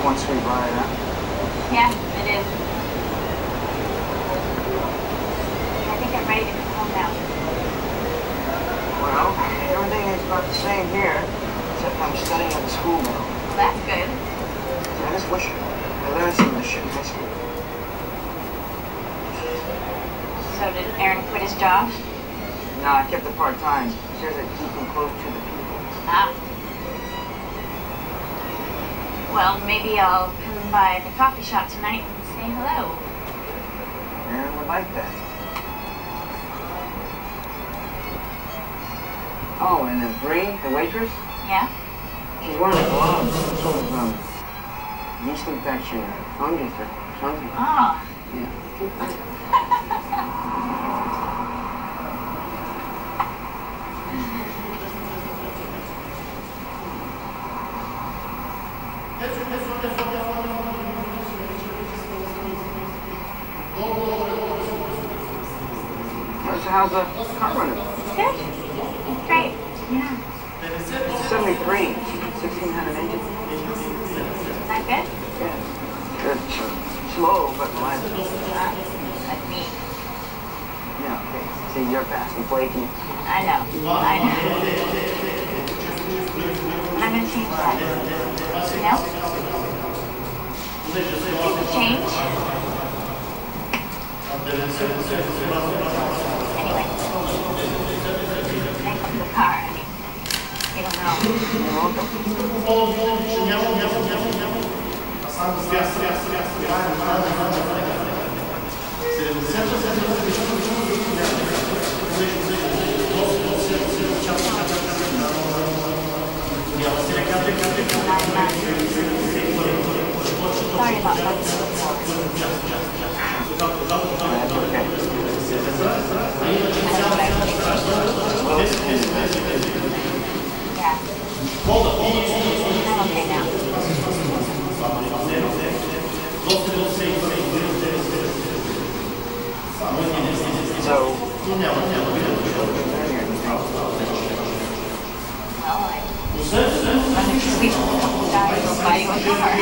one sweet ride, huh? Yeah, it is. I think I'm ready to come home now. Well, everything is about the same here, except I'm studying at the school now. Well, that's good. I just wish I learned some of this shit in high school. So did Aaron quit his job? No, I kept it part-time. He says it keeps him close to the people. Ah. Well, maybe I'll come by the coffee shop tonight and say hello. Aaron would like that. Oh, and then Bree, the waitress? Yeah? She's wearing a glove, some sort of yeast infection or fungus or something. Oh. Yeah. So how's the car running? Good. It's great. Yeah. It's 73, 1600 engine. Is that good? Yeah. It's slow, but reliable. Like me. Yeah, okay. See, you're fast and flaky. I know. I know. And I'm gonna change that. You know? Things have changed. Anyway. Thanks for the car. I mean, you don't know. Sorry about that. Yeah. I'm okay now. So, Well, I run into sweet guys will buy you a car.